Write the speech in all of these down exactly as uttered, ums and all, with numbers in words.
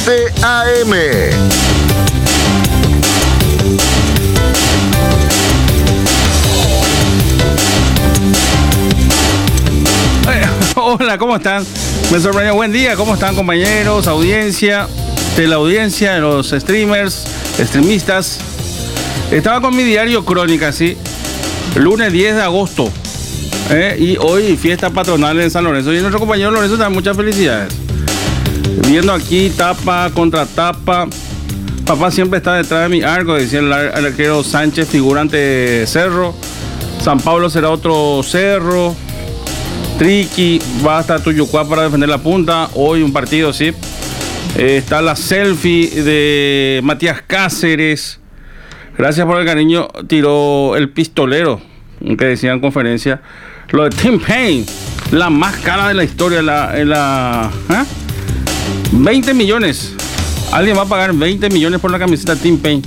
siete A M. Hola, ¿cómo están? Me sorprendió. Buen día, ¿cómo están, compañeros? Audiencia, teleaudiencia, de los streamers, streamistas. Estaba con mi diario Crónica, ¿sí? Lunes diez de agosto. ¿eh? Y hoy fiesta patronal en San Lorenzo. Y nuestro compañero Lorenzo da muchas felicidades. Viendo aquí tapa contra tapa. Papá siempre está detrás de mi arco, decía el arquero Sánchez, figurante Cerro. San Pablo será otro Cerro. Triqui va hasta Tuyucuá para defender la punta. Hoy un partido, sí. Eh, está la selfie de Matías Cáceres. Gracias por el cariño. Tiró el pistolero, que decía en conferencia. Lo de Tim Payne, la más cara de la historia. La, la, ¿eh? veinte millones. Alguien va a pagar veinte millones por la camiseta Tim Payne.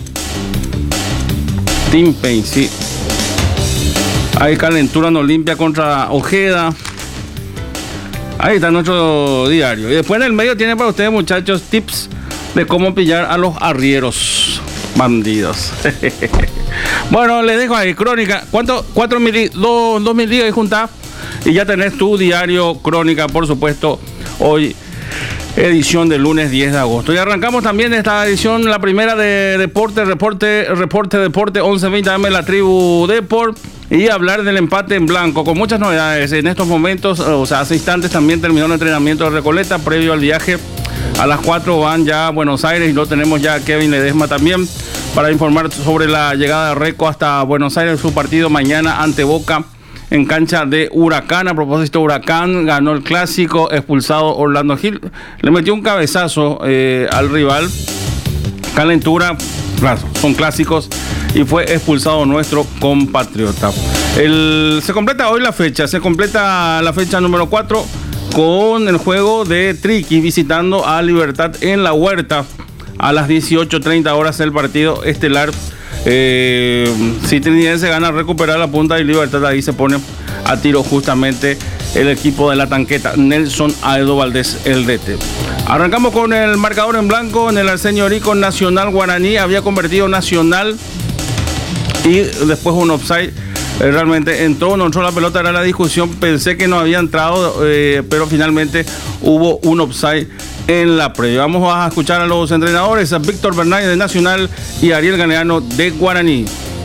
Tim Payne, sí. Hay calentura en Olimpia contra Ojeda. Ahí está nuestro diario. Y después en el medio tiene para ustedes, muchachos, tips de cómo pillar a los arrieros bandidos. Bueno, les dejo ahí, Crónica. ¿Cuánto? Cuatro mil, dos, dos mil días y juntar. Y ya tenés tu diario Crónica, por supuesto, hoy, edición del lunes diez de agosto. Y arrancamos también esta edición, la primera de Deporte, Reporte, Reporte, Deporte, once veinte A M, la tribu Deport. Y hablar del empate en blanco, con muchas novedades en estos momentos. O sea, hace instantes también terminó el entrenamiento de Recoleta, previo al viaje. A las cuatro van ya a Buenos Aires y lo tenemos ya a Kevin Ledesma también para informar sobre la llegada de Reco hasta Buenos Aires, su partido mañana ante Boca en cancha de Huracán. A propósito, Huracán ganó el clásico, expulsado Orlando Gil, le metió un cabezazo eh, al rival. Calentura, claro, son clásicos, y fue expulsado nuestro compatriota. El, se completa hoy la fecha, se completa la fecha número cuatro con el juego de Triqui visitando a Libertad en la Huerta a las dieciocho treinta horas, el partido estelar. Eh, si Trinidense gana, recuperar la punta, y Libertad ahí se pone a tiro justamente el equipo de la tanqueta Nelson Aedo Valdés, el D T. Arrancamos con el marcador en blanco en el Arsenio Orico. Nacional Guaraní había convertido Nacional y después un offside. Eh, realmente entró o no entró la pelota, era la discusión. Pensé que no había entrado, eh, pero finalmente hubo un offside en la previa. Vamos a escuchar a los entrenadores, a Víctor Bernay de Nacional y Ariel Ganeano de Guaraní.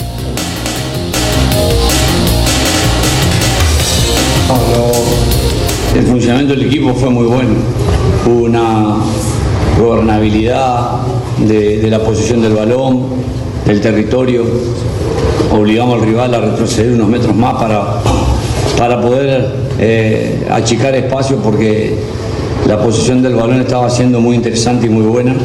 El funcionamiento del equipo fue muy bueno. Hubo una gobernabilidad de, de la posición del balón, del territorio. Obligamos al rival a retroceder unos metros más para, para poder eh, achicar espacio, porque la posición del balón estaba siendo muy interesante y muy buena.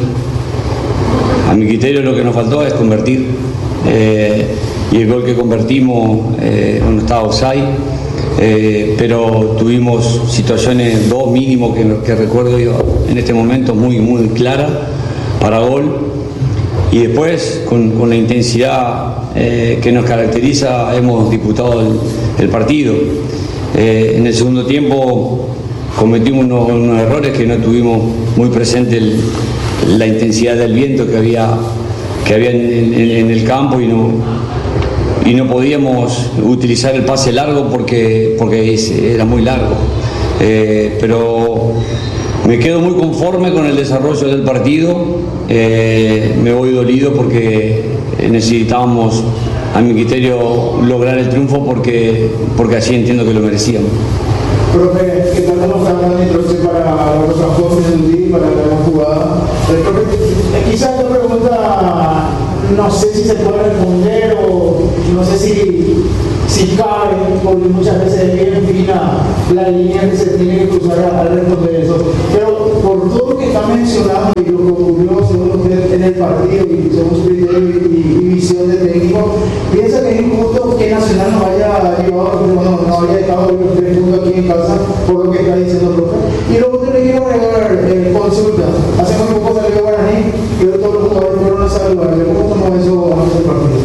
A mi criterio lo que nos faltó es convertir, eh, y el gol que convertimos eh, no estaba offside, eh, pero tuvimos situaciones, dos mínimo que, que recuerdo yo en este momento, muy, muy claras para gol. Y después, con, con la intensidad eh, que nos caracteriza, hemos disputado el, el partido. Eh, en el segundo tiempo cometimos unos, unos errores que no tuvimos muy presente el, la intensidad del viento que había, que había en, en, en el campo, y no, y no podíamos utilizar el pase largo porque, porque era muy largo. Eh, pero me quedo muy conforme con el desarrollo del partido. Eh, me voy dolido porque necesitábamos, a mi criterio, lograr el triunfo, porque, porque así entiendo que lo merecíamos. Profe, ¿qué tal estamos hablando entonces para los transportes del día, para la jugada? Profe, quizás esta pregunta no sé si se puede responder, o no sé si, si cabe, porque muchas veces es bien fina la línea que se tiene que cruzar al responder eso. Pero por todo lo que está mencionando y lo que ocurrió según usted en el partido y según su criterio y, y, y visión de técnico, piensa que es injusto que Nacional no haya llevado, no, no haya estado los tres puntos aquí en casa, por lo que está diciendo el profe. Y luego te le quiero agregar eh, consulta. Hace muy poco salió Guaraní, y todos los jugadores fueron a saludarle. ¿Cómo tomó eso antes del partido?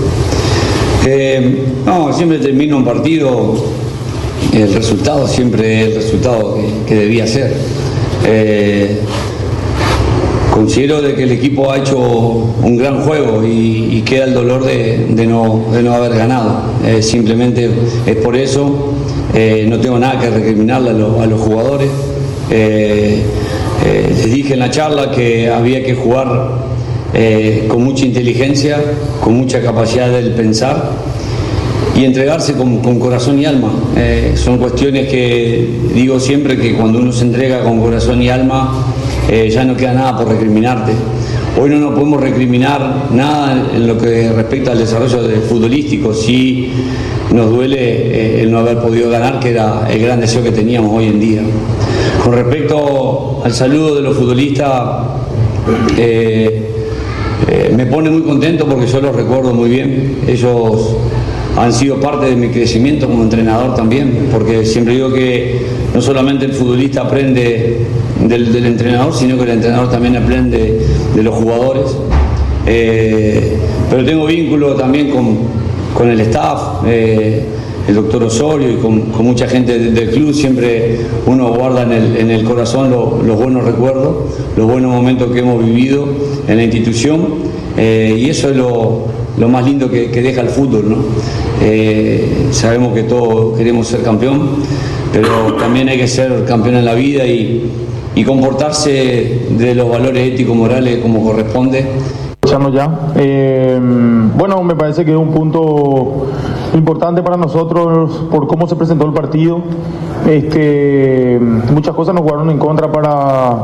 Eh, no, siempre termina un partido, el resultado siempre es el resultado que, que debía ser. Eh, considero de que el equipo ha hecho un gran juego y, y queda el dolor de, de, no, de no haber ganado. Eh, simplemente es por eso, eh, no tengo nada que recriminarle a, lo, a los jugadores. Eh, eh, les dije en la charla que había que jugar eh, con mucha inteligencia, con mucha capacidad del pensar y entregarse con, con corazón y alma. Eh, son cuestiones que digo siempre, que cuando uno se entrega con corazón y alma, eh, ya no queda nada por recriminarte. Hoy no nos podemos recriminar nada en lo que respecta al desarrollo de futbolístico. Sí nos duele eh, el no haber podido ganar, que era el gran deseo que teníamos hoy en día. Con respecto al saludo de los futbolistas, eh, eh, me pone muy contento porque yo los recuerdo muy bien. Ellos han sido parte de mi crecimiento como entrenador también, porque siempre digo que no solamente el futbolista aprende del, del entrenador, sino que el entrenador también aprende de los jugadores. Eh, pero tengo vínculo también con, con el staff, eh, el doctor Osorio y con, con mucha gente del, del club. Siempre uno guarda en el, en el corazón lo, los buenos recuerdos, los buenos momentos que hemos vivido en la institución, eh, y eso es lo, lo más lindo que, que deja el fútbol, ¿no? Eh, sabemos que todos queremos ser campeón, pero también hay que ser campeón en la vida y, y comportarse de los valores éticos morales como corresponde. Ya. Eh, bueno, me parece que es un punto importante para nosotros por cómo se presentó el partido. Este, muchas cosas nos jugaron en contra para,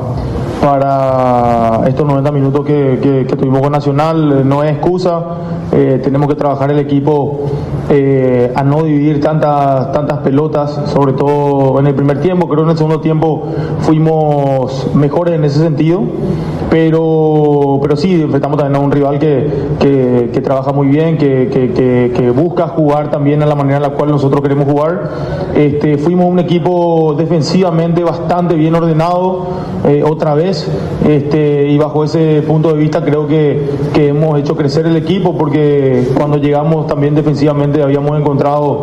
para estos noventa minutos que, que, que tuvimos con Nacional. No es excusa, eh, tenemos que trabajar el equipo eh, a no dividir tantas, tantas pelotas, sobre todo en el primer tiempo. Creo que en el segundo tiempo fuimos mejores en ese sentido, pero, pero sí, enfrentamos también a un rival que, que, que trabaja muy bien, que, que, que, que busca jugar también a la manera en la cual nosotros queremos jugar. Este, fuimos un equipo defensivamente bastante bien ordenado, eh, otra vez, este, y bajo ese punto de vista creo que, que hemos hecho crecer el equipo, porque cuando llegamos también defensivamente habíamos encontrado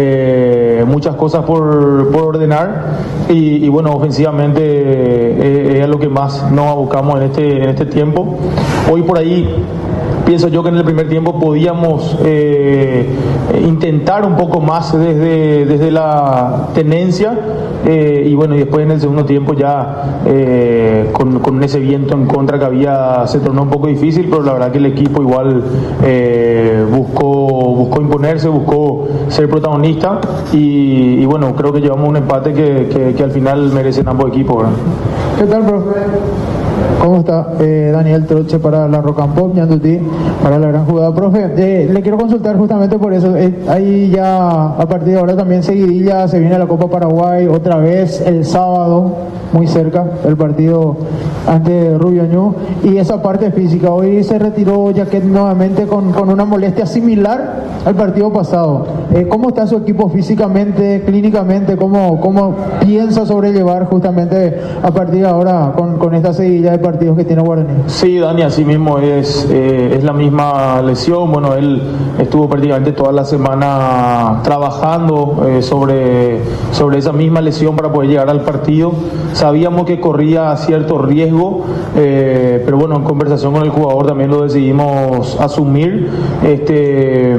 eh, muchas cosas por, por ordenar, y, y bueno, ofensivamente eh, es lo que más nos abocamos en este, en este tiempo. Hoy por ahí pienso yo que en el primer tiempo podíamos eh, intentar un poco más desde, desde la tenencia, eh, y bueno, y después en el segundo tiempo ya eh, con, con ese viento en contra que había, se tornó un poco difícil, pero la verdad que el equipo igual eh, buscó, buscó imponerse, buscó ser protagonista, y, y bueno, creo que llevamos un empate que, que, que al final merecen ambos equipos, ¿verdad? ¿Qué tal, profe? ¿Cómo está? Eh, Daniel Troche para la Rock and Pop, Ñandutí, para la gran jugada. Profe, eh, le quiero consultar justamente por eso. Eh, ahí ya, a partir de ahora también seguidilla, se viene la Copa Paraguay, otra vez el sábado, muy cerca, el partido ante Rubio Ñu. Y esa parte física, hoy se retiró Jaquet nuevamente con, con una molestia similar al partido pasado. Eh, ¿Cómo está su equipo físicamente, clínicamente? ¿Cómo, cómo piensa sobrellevar justamente a partir de ahora con, con esta seguidilla de partidos que tiene Guaraní? Sí, Dani, así mismo es, eh, es la misma lesión. Bueno, él estuvo prácticamente toda la semana trabajando eh, sobre, sobre esa misma lesión para poder llegar al partido. Sabíamos que corría cierto riesgo, eh, pero bueno, en conversación con el jugador también lo decidimos asumir. Este,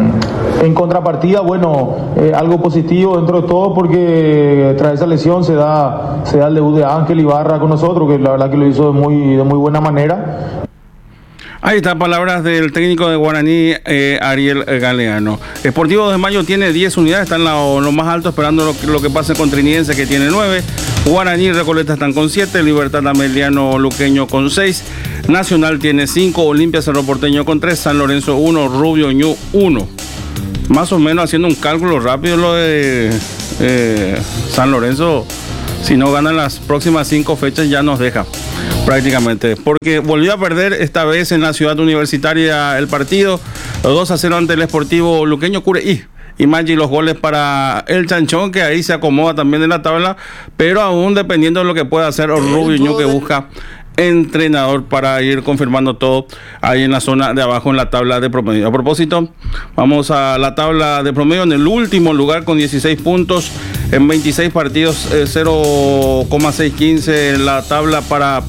en contrapartida, bueno, eh, algo positivo dentro de todo, porque tras esa lesión se da, se da el debut de Ángel Ibarra con nosotros, que la verdad que lo hizo de muy, de muy buena manera. Ahí están palabras del técnico de Guaraní, eh, Ariel Galeano. Sportivo de Mayo tiene diez unidades, están lo, lo más alto, esperando lo, lo que pase con Trinidense, que tiene nueve. Guaraní y Recoleta están con siete, Libertad Ameliano Luqueño con seis, Nacional tiene cinco, Olimpia Cerro Porteño con tres, San Lorenzo uno, Rubio Ñu uno. Más o menos haciendo un cálculo rápido, lo de eh, San Lorenzo, si no ganan las próximas cinco fechas, ya nos deja prácticamente, porque volvió a perder esta vez en la Ciudad Universitaria el partido, dos a cero ante el Sportivo Luqueño. Cureí y Maggi los goles para el Chanchón, que ahí se acomoda también en la tabla, pero aún dependiendo de lo que pueda hacer Rubio Ñu, que busca entrenador para ir confirmando todo ahí en la zona de abajo en la tabla de promedio. A propósito, vamos a la tabla de promedio. En el último lugar con dieciséis puntos en veintiséis partidos, eh, cero coma seiscientos quince en la tabla para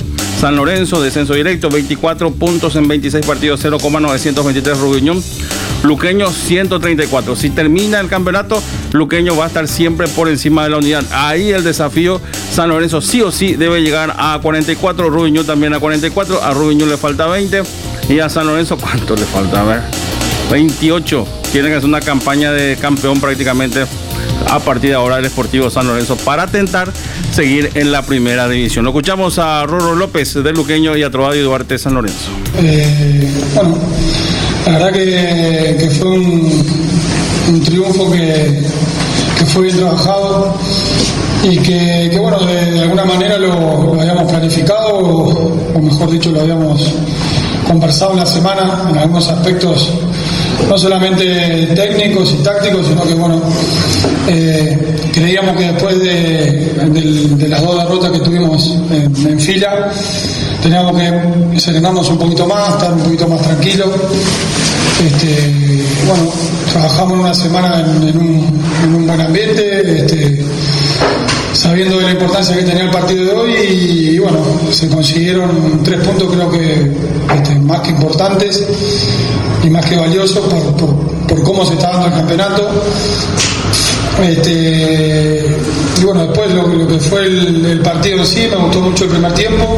San Lorenzo, descenso directo, veinticuatro puntos en veintiséis partidos, cero coma novecientos veintitrés Rubiñón. Luqueño ciento treinta y cuatro. Si termina el campeonato, Luqueño va a estar siempre por encima de la unidad. Ahí el desafío, San Lorenzo sí o sí debe llegar a cuarenta y cuatro, Rubiñón también a cuarenta y cuatro, a Rubiñón le falta veinte y a San Lorenzo, ¿cuánto le falta? A ver, veintiocho. Tiene que hacer una campaña de campeón prácticamente a partir de ahora el Sportivo San Lorenzo para tentar seguir en la primera división. Lo escuchamos a Rorro López de Luqueño y a Trovado y Duarte San Lorenzo. Eh, bueno, la verdad que, que fue un, un triunfo que, que fue bien trabajado y que, que bueno, de, de alguna manera lo, lo habíamos planificado o, o mejor dicho lo habíamos conversado en la semana en algunos aspectos, no solamente técnicos y tácticos, sino que bueno, eh, creíamos que después de, de, de las dos derrotas que tuvimos en, en fila, teníamos que serenarnos un poquito más, estar un poquito más tranquilos. Este, bueno, trabajamos una semana en, en, un, en un buen ambiente, este, sabiendo de la importancia que tenía el partido de hoy y, y bueno, se consiguieron tres puntos creo que este, más que importantes y más que valiosos por, por, por cómo se está dando el campeonato. Este, y bueno, después lo, lo que fue el, el partido en sí, me gustó mucho el primer tiempo,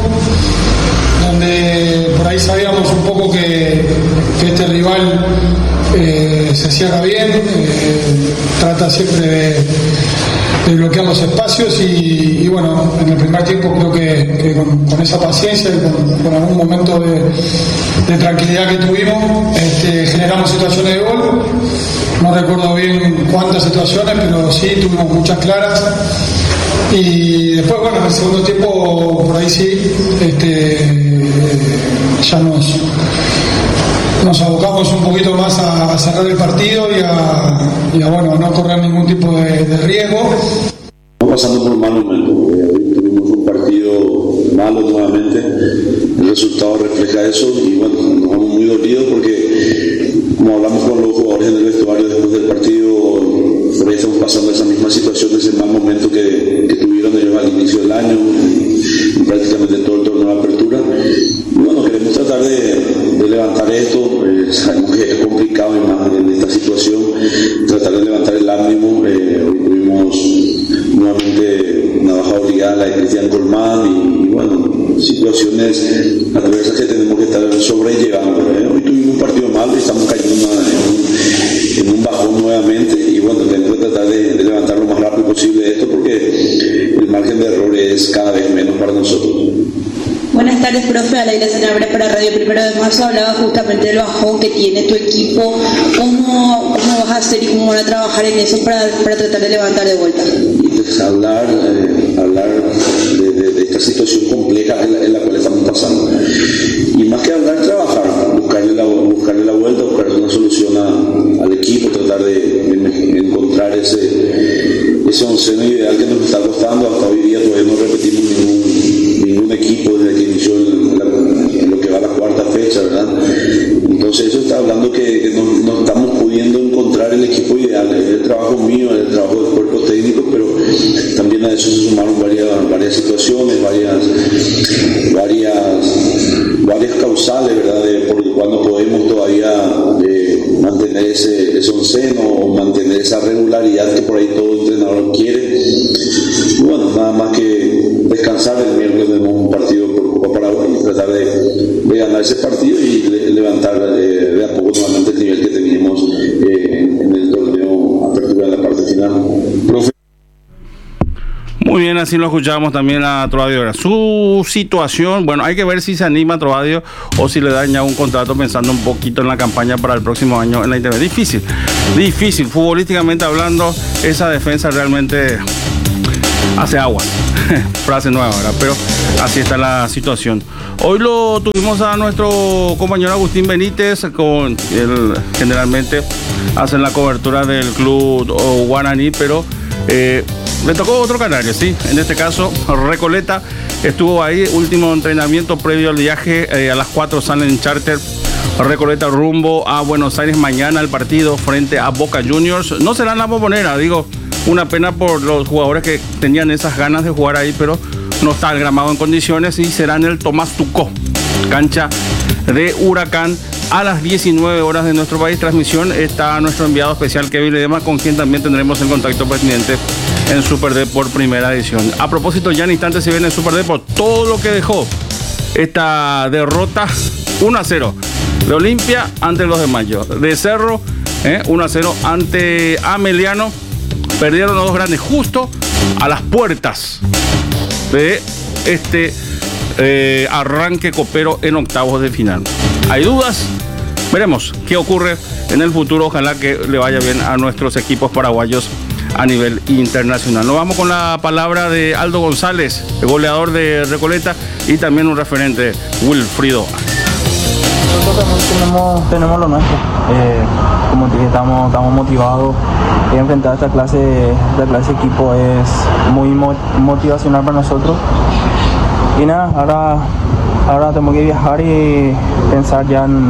donde por ahí sabíamos un poco que, que este rival eh, se cierra bien, eh, trata siempre de, de bloquear los espacios y, y bueno, en el primer tiempo creo que, que con, con esa paciencia y con, con algún momento de, de tranquilidad que tuvimos, este, generamos situaciones de gol. No recuerdo bien cuántas situaciones, pero sí tuvimos muchas claras. Y después, bueno, en el segundo tiempo, por ahí sí, este, ya nos, nos abocamos un poquito más a, a cerrar el partido y a, y a bueno, no correr ningún tipo de, de riesgo. Estamos pasando por un mal momento. Hoy tuvimos un partido malo nuevamente. El resultado refleja eso y bueno, nos vamos muy dolidos porque, como hablamos con los jugadores en el vestuario después del partido, por ahí estamos pasando esa misma situación, ese mal momento que, que tuvieron ellos al inicio del año y, y prácticamente todo el torneo de apertura. Y bueno, queremos tratar de, de levantar esto. Eh, sabemos que es complicado y más en esta situación, tratar de levantar el ánimo. Eh, hoy tuvimos nuevamente una baja obligada, la de Cristian Colmán y, y bueno, situaciones adversas que tenemos que estar sobrellevando. Eh. Hoy tuvimos un partido malo y estamos cayendo en un, en un bajón nuevamente y bueno, tenemos que tratar de, de levantar lo más rápido posible esto porque el margen de error es cada vez menos para nosotros. Buenas tardes, profe. Alaila Sanabria para Radio Primero de Marzo. Hablaba justamente del bajón que tiene tu equipo. ¿Cómo, cómo vas a hacer y cómo van a trabajar en eso para, para tratar de levantar de vuelta? Pues hablar, eh, hablar de, de, de esta situación compleja en la, en la cual estamos pasando. Y más que hablar, trabajar, buscarle la, buscarle la vuelta, buscarle una solución a, al equipo, tratar de, de encontrar ese, ese onceno ideal que nos está costando. Hasta hoy día todavía no repetimos ningún, ningún equipo desde que inició el, la, lo que va a la cuarta fecha, ¿verdad? Entonces eso está hablando que, que no, no estamos pudiendo encontrar el equipo ideal. Es el trabajo mío, es el trabajo del cuerpo técnico, pero también a eso se sumaron varias, varias situaciones, varias, varias, varias causales, ¿verdad? De por el cual no podemos todavía eh, mantener ese, ese onceno o mantener esa regularidad que por ahí todo entrenador quiere. Y bueno, nada más que descansar. El miércoles tenemos un partido por Copa Paraguay y tratar de, de ganar ese partido y le, levantar eh, de a poco nuevamente el nivel que teníamos eh, en el torneo apertura en la parte final. Profe. Muy bien, así lo escuchamos también a Trovadio. Su situación, bueno, hay que ver si se anima a Trovadio o si le daña un contrato pensando un poquito en la campaña para el próximo año en la Internet. Difícil, difícil, futbolísticamente hablando, esa defensa realmente hace agua. Frase nueva, ¿verdad? Pero así está la situación. Hoy lo tuvimos a nuestro compañero Agustín Benítez, con él generalmente hacen la cobertura del club Guaraní, pero eh, le tocó otro canario, sí, en este caso Recoleta estuvo ahí, último entrenamiento previo al viaje, eh, a las cuatro salen en charter Recoleta rumbo a Buenos Aires mañana el partido frente a Boca Juniors. No será en la Bombonera, digo, una pena por los jugadores que tenían esas ganas de jugar ahí, pero no está el gramado en condiciones y será en el Tomás Tucó, cancha de Huracán, a las diecinueve horas de nuestro país. Transmisión está nuestro enviado especial Kevin Ledema, con quien también tendremos el contacto pertinente en Super Deport primera edición. A propósito, ya en instantes se viene en Super Deport todo lo que dejó esta derrota uno a cero de Olimpia ante los de Mayo, de Cerro eh, uno a cero ante Ameliano. Perdieron los dos grandes justo a las puertas de este eh, arranque copero en octavos de final. Hay dudas, veremos qué ocurre en el futuro. Ojalá que le vaya bien a nuestros equipos paraguayos a nivel internacional. Nos vamos con la palabra de Aldo González, el goleador de Recoleta, y también un referente, Wilfrido. Nosotros también tenemos, tenemos lo nuestro. Eh, como te dije, estamos, estamos motivados. Y enfrentar esta clase, esta clase de equipo es muy motivacional para nosotros. Y nada, ahora, ahora tenemos que viajar y pensar ya en,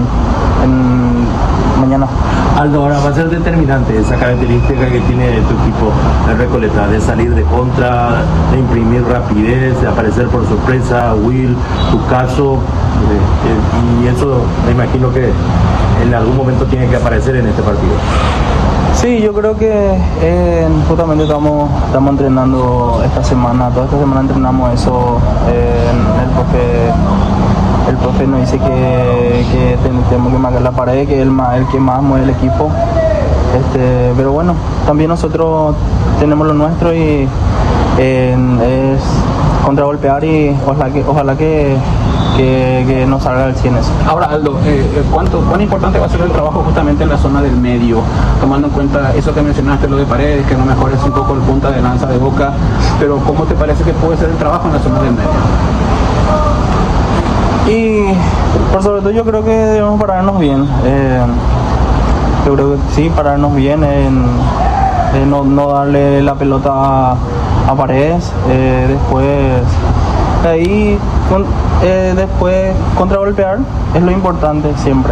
en mañana. Aldo, ahora va a ser determinante esa característica que tiene tu equipo de Recoleta, de salir de contra, de imprimir rapidez, de aparecer por sorpresa, Will, tu caso, eh, eh, y eso me imagino que en algún momento tiene que aparecer en este partido. Sí, yo creo que eh, justamente estamos, estamos entrenando esta semana, toda esta semana entrenamos eso. Eh, el profe, el profe nos dice que, que tenemos que marcar la pared, que es el, el que más mueve el equipo. Este, pero bueno, también nosotros tenemos lo nuestro y eh, es contragolpear y ojalá que, ojalá que Que, que nos salga al cien eso. Ahora, Aldo, eh, ¿cuánto, ¿cuán importante va a ser el trabajo justamente en la zona del medio? Tomando en cuenta eso que mencionaste, lo de Paredes, que a lo mejor es un poco el punta de lanza de Boca, pero ¿cómo te parece que puede ser el trabajo en la zona del medio? Y por sobre todo yo creo que debemos pararnos bien. Eh, yo creo que sí, pararnos bien, en, en no, no darle la pelota a, a Paredes, eh, después ahí con, eh, después contragolpear es lo importante siempre.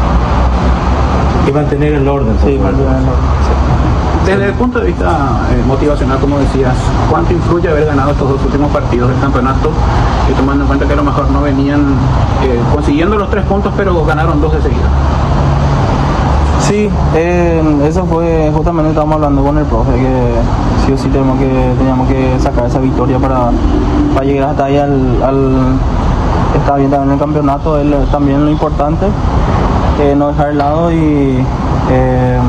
Y mantener el orden. Sí, mantener el orden. Sí. Desde el punto de vista eh, motivacional, como decías, ¿cuánto influye haber ganado estos dos últimos partidos del campeonato? Y tomando en cuenta que a lo mejor no venían eh, consiguiendo los tres puntos, pero ganaron dos de seguida. Sí, eh, eso fue, justamente estábamos hablando con el profe, que sí o sí tenemos que, teníamos que sacar esa victoria para, para llegar hasta ahí al, al está bien también el campeonato, es también lo importante, eh, no dejar el lado y, eh,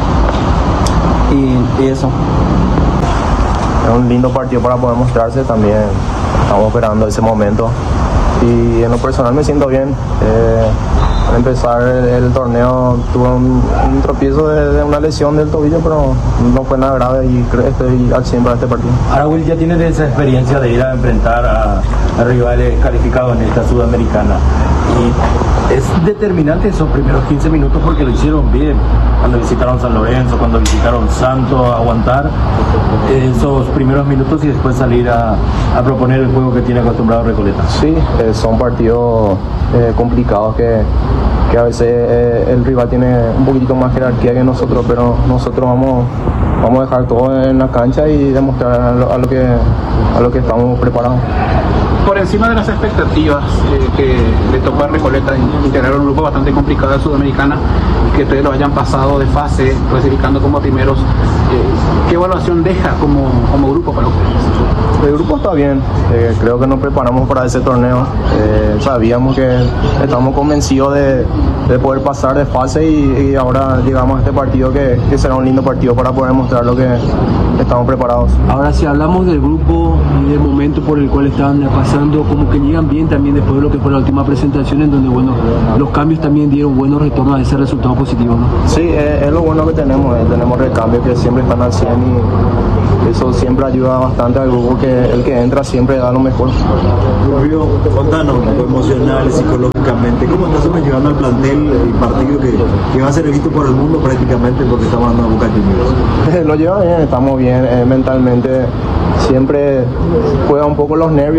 y, y eso. Es un lindo partido para poder mostrarse, también estamos esperando ese momento y en lo personal me siento bien. Eh, Al empezar el, el torneo tuve un, un tropiezo de, de una lesión del tobillo, pero no fue nada grave y creo que estoy al cien para este partido. Ahora, Will, ya tienes esa experiencia de ir a enfrentar a, a rivales calificados en esta sudamericana. Y es determinante esos primeros quince minutos porque lo hicieron bien. Cuando visitaron San Lorenzo, cuando visitaron Santos, aguantar esos primeros minutos y después salir a, a proponer el juego que tiene acostumbrado Recoleta. Sí, eh, son partidos eh, complicados que, que a veces eh, el rival tiene un poquitito más jerarquía que nosotros, pero nosotros vamos, vamos a dejar todo en la cancha y demostrar a lo, a lo, que, a lo que estamos preparados. Por encima de las expectativas eh, que le tocó a Recoleta integrar un grupo bastante complicado de Sudamericana y que ustedes lo hayan pasado de fase, clasificando como primeros, eh, ¿qué evaluación deja como, como grupo para ustedes? El grupo está bien, eh, creo que nos preparamos para ese torneo, eh, sabíamos que estamos convencidos de, de poder pasar de fase y, y ahora llegamos a este partido que, que será un lindo partido para poder mostrar lo que estamos preparados. Ahora, si hablamos del grupo y del momento por el cual están pasando, como que llegan bien también después de lo que fue la última presentación, en donde bueno, los cambios también dieron buenos retornos a ese resultado positivo, ¿no? Sí, eh, es lo bueno que tenemos, eh, tenemos recambios que siempre están al cien y eso siempre ayuda bastante al grupo, que el que entra siempre da lo mejor. Rubio, contanos, emocional, psicológicamente, ¿cómo estás llevando al plantel el partido que, que va a ser visto por el mundo prácticamente porque estamos dando a Boca Juniors? Lo lleva bien, estamos bien, eh, mentalmente siempre juega un poco los nervios, pero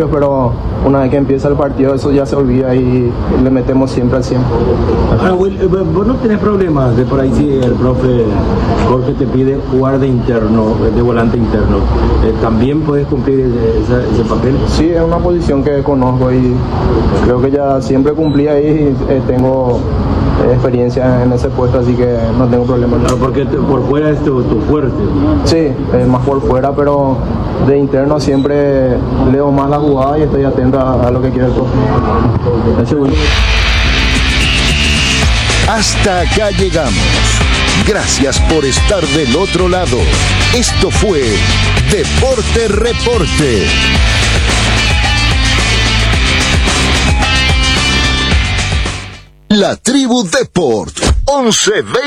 pero una vez que empieza el partido eso ya se olvida y le metemos siempre al cien. Ahora, Will, vos no tenés problemas de por ahí si el profe Jorge te pide jugar de interno, de volante interno, eh, ¿también puedes cumplir ese, ese papel? Sí, es una posición que conozco y creo que ya siempre cumplí ahí y eh, tengo experiencia en ese puesto, así que no tengo problema. Claro, porque te, por fuera es tu, tu fuerte. Sí, eh, más por fuera, pero de interno siempre leo más la jugada y estoy atento a, a lo que quiere el profe. Hasta acá llegamos. Gracias por estar del otro lado. Esto fue Deporte Reporte. La Tribu Deport once veinte.